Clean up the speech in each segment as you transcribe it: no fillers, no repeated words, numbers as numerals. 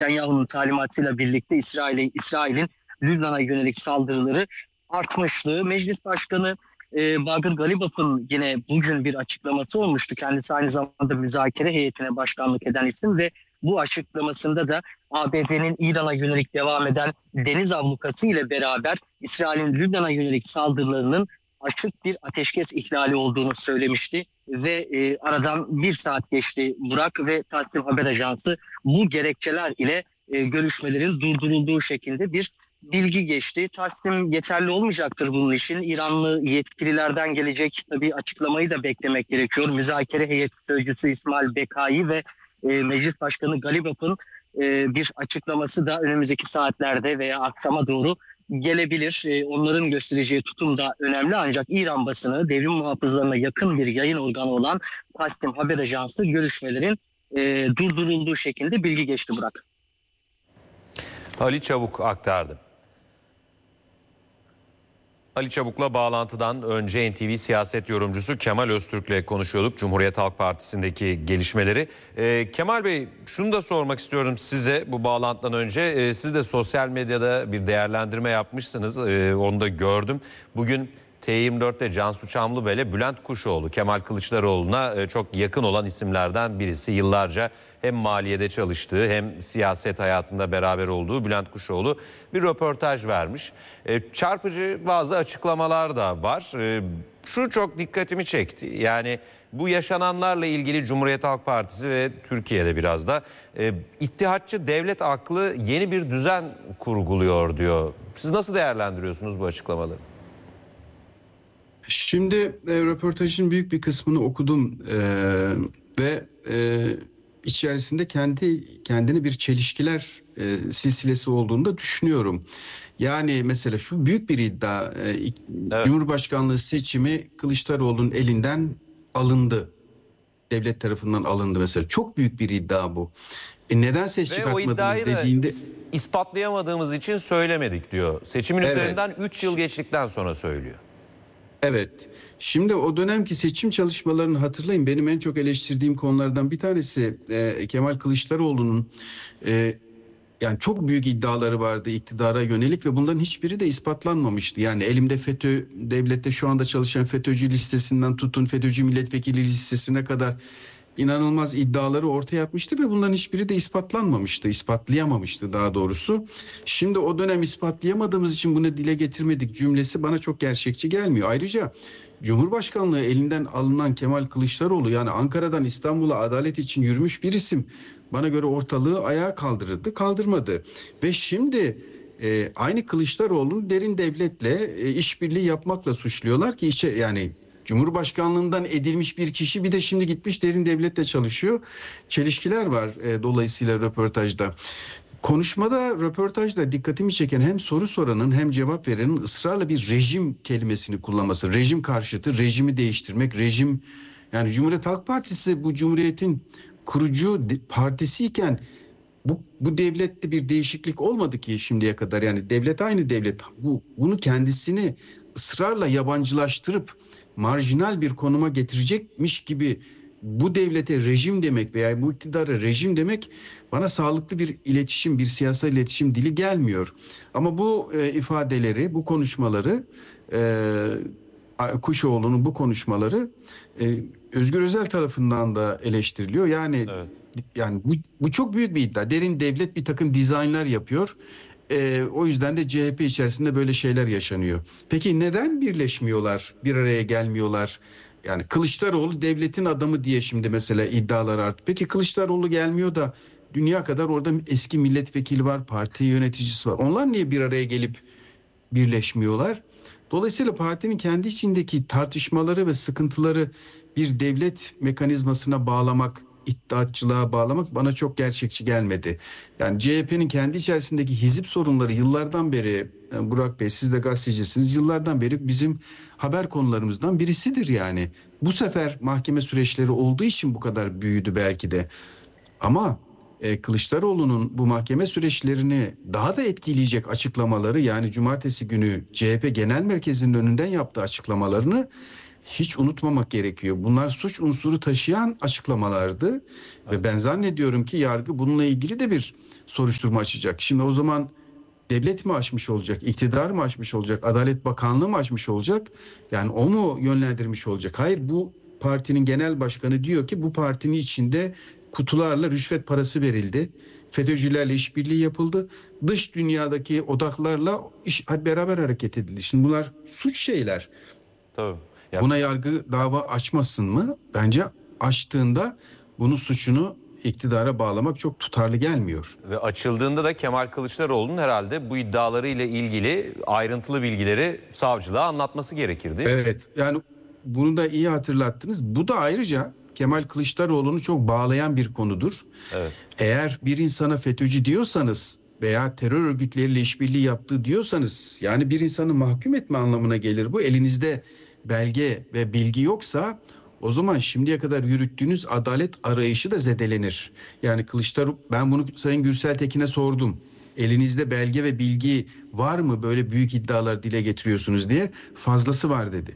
Netanyahu'nun talimatıyla birlikte İsrail'in Lübnan'a yönelik saldırıları artmıştı. Meclis Başkanı Bagir Galibaf'ın yine bugün bir açıklaması olmuştu. Kendisi aynı zamanda müzakere heyetine başkanlık eden isim ve bu açıklamasında da ABD'nin İran'a yönelik devam eden deniz ablukası ile beraber İsrail'in Lübnan'a yönelik saldırılarının açık bir ateşkes ihlali olduğunu söylemişti. Ve aradan bir saat geçti Burak ve Tasnim Haber Ajansı bu gerekçeler ile görüşmelerin durdurulduğu şekilde bir bilgi geçti. Tasnim yeterli olmayacaktır bunun için. İranlı yetkililerden gelecek tabii açıklamayı da beklemek gerekiyor. Müzakere heyeti sözcüsü İsmail Bekai ve Meclis Başkanı Galibaf'ın bir açıklaması da önümüzdeki saatlerde veya akşama doğru gelebilir. Onların göstereceği tutum da önemli, ancak İran basını, devrim muhafızlarına yakın bir yayın organı olan Tasnim Haber Ajansı görüşmelerin durdurulduğu şekilde bilgi geçti Burak. Ali Çabuk aktardı. Ali Çabuk'la bağlantıdan önce NTV siyaset yorumcusu Kemal Öztürk'le konuşuyorduk Cumhuriyet Halk Partisi'ndeki gelişmeleri. Kemal Bey, şunu da sormak istiyorum size bu bağlantıdan önce. Siz de sosyal medyada bir değerlendirme yapmışsınız, onu da gördüm. Bugün T24'te Cansu Çamlıbel ile Bülent Kuşoğlu, Kemal Kılıçdaroğlu'na çok yakın olan isimlerden birisi. Yıllarca hem maliyede çalıştığı hem siyaset hayatında beraber olduğu Bülent Kuşoğlu bir röportaj vermiş. Çarpıcı bazı açıklamalar da var. Şu çok dikkatimi çekti. Yani bu yaşananlarla ilgili Cumhuriyet Halk Partisi ve Türkiye'de biraz da ittihatçı devlet aklı yeni bir düzen kurguluyor diyor. Siz nasıl değerlendiriyorsunuz bu açıklamaları? Şimdi röportajın büyük bir kısmını okudum ve içerisinde kendine bir çelişkiler silsilesi olduğunu da düşünüyorum. Yani mesela şu büyük bir iddia, evet. Cumhurbaşkanlığı seçimi Kılıçdaroğlu'nun elinden alındı. Devlet tarafından alındı mesela. Çok büyük bir iddia bu. Neden ses çıkartmadınız dediğinde... ispatlayamadığımız için söylemedik diyor. Seçimin üzerinden 3 yıl geçtikten sonra söylüyor. Evet. Şimdi o dönemki seçim çalışmalarını hatırlayın. Benim en çok eleştirdiğim konulardan bir tanesi Kemal Kılıçdaroğlu'nun yani çok büyük iddiaları vardı iktidara yönelik ve bunların hiçbiri de ispatlanmamıştı. Yani elimde FETÖ, devlette şu anda çalışan FETÖ'cü listesinden tutun FETÖ'cü milletvekili listesine kadar inanılmaz iddiaları ortaya atmıştı ve bunların hiçbiri de ispatlayamamıştı daha doğrusu. Şimdi o dönem ispatlayamadığımız için bunu dile getirmedik cümlesi bana çok gerçekçi gelmiyor. Ayrıca Cumhurbaşkanlığı elinden alınan Kemal Kılıçdaroğlu, yani Ankara'dan İstanbul'a adalet için yürümüş bir isim, bana göre ortalığı ayağa kaldırmadı. Ve şimdi aynı Kılıçdaroğlu'nu derin devletle işbirliği yapmakla suçluyorlar ki yani Cumhurbaşkanlığından edilmiş bir kişi bir de şimdi gitmiş derin devletle çalışıyor. Çelişkiler var dolayısıyla röportajda. Röportajda dikkatimi çeken hem soru soranın hem cevap verenin ısrarla bir rejim kelimesini kullanması. Rejim karşıtı, rejimi değiştirmek, rejim... Yani Cumhuriyet Halk Partisi bu Cumhuriyet'in kurucu partisiyken bu devlette bir değişiklik olmadı ki şimdiye kadar. Yani devlet aynı devlet. Bunu kendisini ısrarla yabancılaştırıp marjinal bir konuma getirecekmiş gibi bu devlete rejim demek veya bu iktidara rejim demek bana sağlıklı bir iletişim, bir siyasal iletişim dili gelmiyor. Ama bu ifadeleri, bu konuşmaları, Kuşoğlu'nun bu konuşmaları Özgür Özel tarafından da eleştiriliyor. Yani evet. Yani bu çok büyük bir iddia. Derin devlet bir takım dizaynlar yapıyor. O yüzden de CHP içerisinde böyle şeyler yaşanıyor. Peki neden birleşmiyorlar, bir araya gelmiyorlar? Yani Kılıçdaroğlu devletin adamı diye şimdi mesela iddialar arttı. Peki Kılıçdaroğlu gelmiyor da dünya kadar orada eski milletvekili var, parti yöneticisi var. Onlar niye bir araya gelip birleşmiyorlar? Dolayısıyla partinin kendi içindeki tartışmaları ve sıkıntıları bir devlet mekanizmasına bağlamak, iddiatçılığa bağlamak bana çok gerçekçi gelmedi. Yani CHP'nin kendi içerisindeki hizip sorunları yıllardan beri, Burak Bey siz de gazetecisiniz, yıllardan beri bizim haber konularımızdan birisidir yani. Bu sefer mahkeme süreçleri olduğu için bu kadar büyüdü belki de. Ama Kılıçdaroğlu'nun bu mahkeme süreçlerini daha da etkileyecek açıklamaları, yani cumartesi günü CHP Genel Merkezi'nin önünden yaptığı açıklamalarını hiç unutmamak gerekiyor. Bunlar suç unsuru taşıyan açıklamalardı ve ben zannediyorum ki yargı bununla ilgili de bir soruşturma açacak. Şimdi o zaman devlet mi açmış olacak, iktidar mı açmış olacak, Adalet Bakanlığı mı açmış olacak? Yani o mu yönlendirmiş olacak? Hayır, bu partinin genel başkanı diyor ki bu partinin içinde kutularla rüşvet parası verildi. FETÖ'cülerle işbirliği yapıldı. Dış dünyadaki odaklarla beraber hareket edildi. Şimdi bunlar suç şeyler. Tabii. Buna yargı dava açmasın mı? Bence açtığında bunun suçunu iktidara bağlamak çok tutarlı gelmiyor. Ve açıldığında da Kemal Kılıçdaroğlu'nun herhalde bu iddialarıyla ilgili ayrıntılı bilgileri savcılığa anlatması gerekirdi. Evet, yani bunu da iyi hatırlattınız. Bu da ayrıca Kemal Kılıçdaroğlu'nu çok bağlayan bir konudur. Evet. Eğer bir insana FETÖ'cü diyorsanız veya terör örgütleriyle işbirliği yaptığı diyorsanız, yani bir insanı mahkum etme anlamına gelir bu. Elinizde belge ve bilgi yoksa o zaman şimdiye kadar yürüttüğünüz adalet arayışı da zedelenir. Yani Kılıçdaroğlu, ben bunu Sayın Gürsel Tekin'e sordum. Elinizde belge ve bilgi var mı, böyle büyük iddialar dile getiriyorsunuz diye. Fazlası var dedi.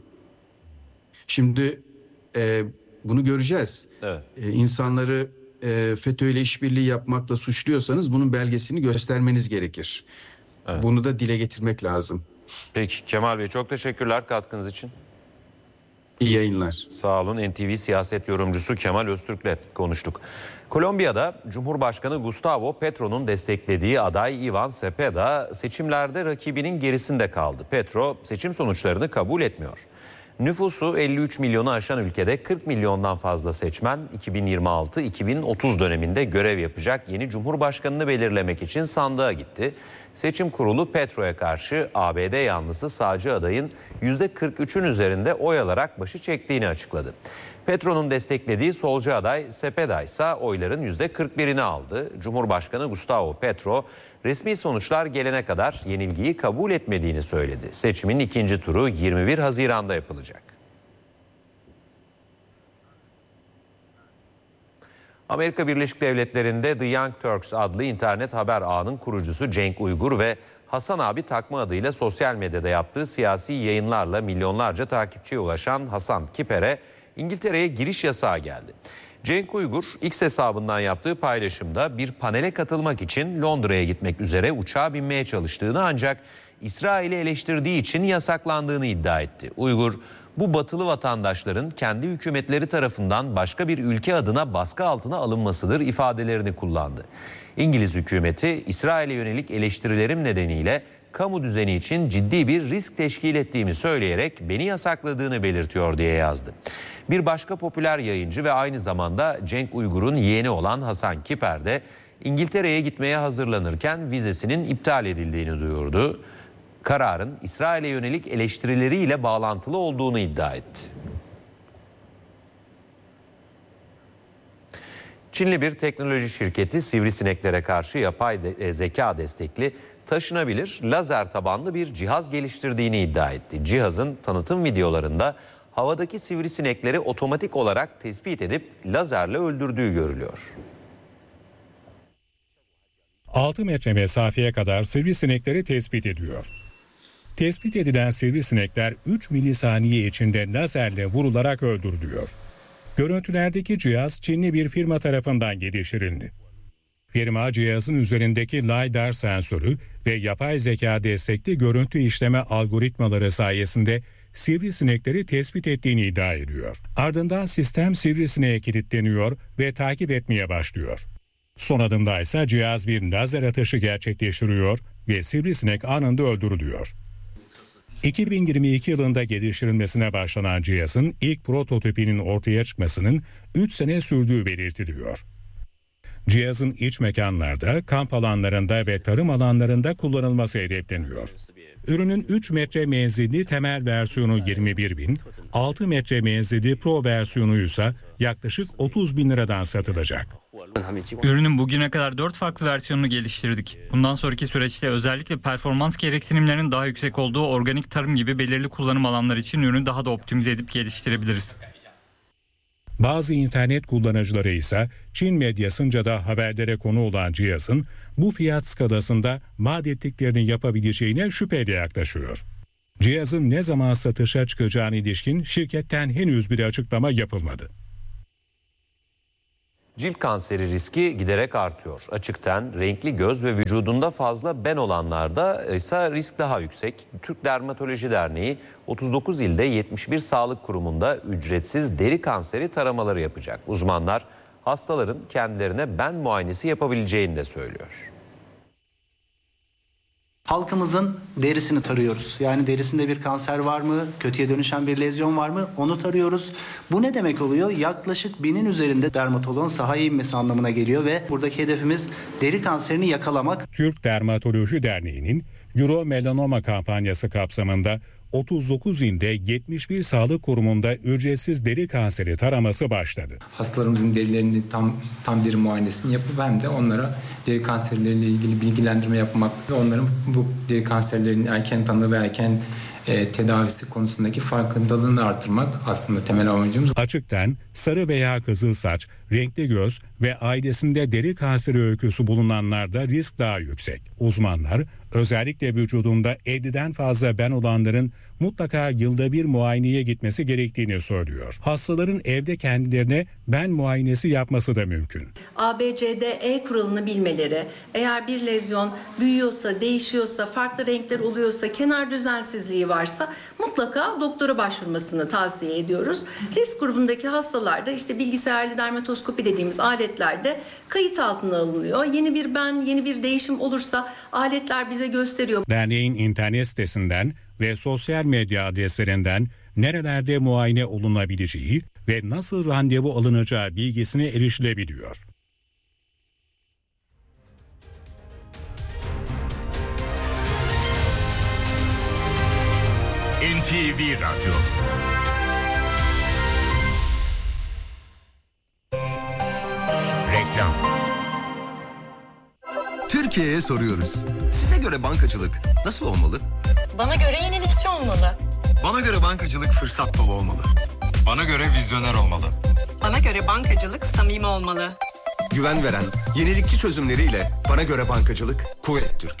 Şimdi bunu göreceğiz. Evet. İnsanları FETÖ ile işbirliği yapmakla suçluyorsanız bunun belgesini göstermeniz gerekir. Evet. Bunu da dile getirmek lazım. Peki Kemal Bey, çok teşekkürler katkınız için. İyi yayınlar. Sağ olun. NTV siyaset yorumcusu Kemal Öztürk'le konuştuk. Kolombiya'da Cumhurbaşkanı Gustavo Petro'nun desteklediği aday Ivan Cepeda seçimlerde rakibinin gerisinde kaldı. Petro seçim sonuçlarını kabul etmiyor. Nüfusu 53 milyonu aşan ülkede 40 milyondan fazla seçmen 2026-2030 döneminde görev yapacak yeni cumhurbaşkanını belirlemek için sandığa gitti. Seçim kurulu Petro'ya karşı ABD yanlısı sağcı adayın %43'ün üzerinde oy alarak başı çektiğini açıkladı. Petro'nun desteklediği solcu aday Cepeda ise oyların %41'ini aldı. Cumhurbaşkanı Gustavo Petro resmi sonuçlar gelene kadar yenilgiyi kabul etmediğini söyledi. Seçimin ikinci turu 21 Haziran'da yapılacak. Amerika Birleşik Devletleri'nde The Young Turks adlı internet haber ağının kurucusu Cenk Uygur ve Hasan abi takma adıyla sosyal medyada yaptığı siyasi yayınlarla milyonlarca takipçiye ulaşan Hasan Kiper'e İngiltere'ye giriş yasağı geldi. Cenk Uygur X hesabından yaptığı paylaşımda bir panele katılmak için Londra'ya gitmek üzere uçağa binmeye çalıştığını ancak İsrail'i eleştirdiği için yasaklandığını iddia etti. Uygur, bu batılı vatandaşların kendi hükümetleri tarafından başka bir ülke adına baskı altına alınmasıdır ifadelerini kullandı. İngiliz hükümeti İsrail'e yönelik eleştirilerim nedeniyle kamu düzeni için ciddi bir risk teşkil ettiğimi söyleyerek beni yasakladığını belirtiyor diye yazdı. Bir başka popüler yayıncı ve aynı zamanda Cenk Uygur'un yeğeni olan Hasan Kiper de İngiltere'ye gitmeye hazırlanırken vizesinin iptal edildiğini duyurdu. Kararın İsrail'e yönelik eleştirileriyle bağlantılı olduğunu iddia etti. Çinli bir teknoloji şirketi sivrisineklere karşı yapay zeka destekli taşınabilir lazer tabanlı bir cihaz geliştirdiğini iddia etti. Cihazın tanıtım videolarında havadaki sivrisinekleri otomatik olarak tespit edip lazerle öldürdüğü görülüyor. 6 metre mesafeye kadar sivrisinekleri tespit ediyor. Tespit edilen sivrisinekler 3 milisaniye içinde lazerle vurularak öldürülüyor. Görüntülerdeki cihaz Çinli bir firma tarafından geliştirildi. Firma cihazın üzerindeki LiDAR sensörü ve yapay zeka destekli görüntü işleme algoritmaları sayesinde sivrisinekleri tespit ettiğini iddia ediyor. Ardından sistem sivrisineğe kilitleniyor ve takip etmeye başlıyor. Son adımda ise cihaz bir lazer atışı gerçekleştiriyor ve sivrisinek anında öldürülüyor. 2022 yılında geliştirilmesine başlanan cihazın ilk prototipinin ortaya çıkmasının 3 sene sürdüğü belirtiliyor. Cihazın iç mekanlarda, kamp alanlarında ve tarım alanlarında kullanılması hedefleniyor. Ürünün 3 metre menzilli temel versiyonu 21.000, 6 metre menzilli Pro versiyonu ise yaklaşık 30.000 liradan satılacak. Ürünün bugüne kadar 4 farklı versiyonunu geliştirdik. Bundan sonraki süreçte özellikle performans gereksinimlerinin daha yüksek olduğu organik tarım gibi belirli kullanım alanları için ürünü daha da optimize edip geliştirebiliriz. Bazı internet kullanıcıları ise Çin medyasınca da haberlere konu olan cihazın bu fiyat skalasında vaat ettiklerini yapabileceğine şüpheyle yaklaşıyor. Cihazın ne zaman satışa çıkacağına ilişkin şirketten henüz bir açıklama yapılmadı. Cilt kanseri riski giderek artıyor. Açık ten, renkli göz ve vücudunda fazla ben olanlarda ise risk daha yüksek. Türk Dermatoloji Derneği 39 ilde 71 sağlık kurumunda ücretsiz deri kanseri taramaları yapacak. Uzmanlar hastaların kendilerine ben muayenesi yapabileceğini de söylüyor. Halkımızın derisini tarıyoruz. Yani derisinde bir kanser var mı? Kötüye dönüşen bir lezyon var mı? Onu tarıyoruz. Bu ne demek oluyor? Yaklaşık 1000'in üzerinde dermatoloğun sahaya inmesi anlamına geliyor ve buradaki hedefimiz deri kanserini yakalamak. Türk Dermatoloji Derneği'nin Euro Melanoma kampanyası kapsamında 39 ilde 71 sağlık kurumunda ücretsiz deri kanseri taraması başladı. Hastalarımızın derilerini tam deri muayenesini yapıp hem de onlara deri kanserleriyle ilgili bilgilendirme yapmak ve onların bu deri kanserlerinin erken tanı ve erken tedavisi konusundaki farkındalığını artırmak aslında temel amacımız. Açık ten, sarı veya kızıl saç, renkli göz ve ailesinde deri kanseri öyküsü bulunanlarda risk daha yüksek. Uzmanlar özellikle vücudunda 50'den fazla ben olanların mutlaka yılda bir muayeneye gitmesi gerektiğini söylüyor. Hastaların evde kendilerine ben muayenesi yapması da mümkün. ABCDE kuralını bilmeleri, eğer bir lezyon büyüyorsa, değişiyorsa, farklı renkler oluyorsa, kenar düzensizliği varsa mutlaka doktora başvurmasını tavsiye ediyoruz. Risk grubundaki hastalarda işte bilgisayarlı dermatoskopi dediğimiz aletlerde kayıt altına alınıyor. Yeni bir ben, yeni bir değişim olursa aletler bize gösteriyor. Derneğin internet sitesinden ve sosyal medya adreslerinden nerelerde muayene olunabileceği ve nasıl randevu alınacağı bilgisine erişilebiliyor. NTV Radyo. Reklam. Türkiye'ye soruyoruz. Size göre bankacılık nasıl olmalı? Bana göre yenilikçi olmalı. Bana göre bankacılık fırsat dolu olmalı. Bana göre vizyoner olmalı. Bana göre bankacılık samimi olmalı. Güven veren, yenilikçi çözümleriyle bana göre bankacılık Kuvvet Türk.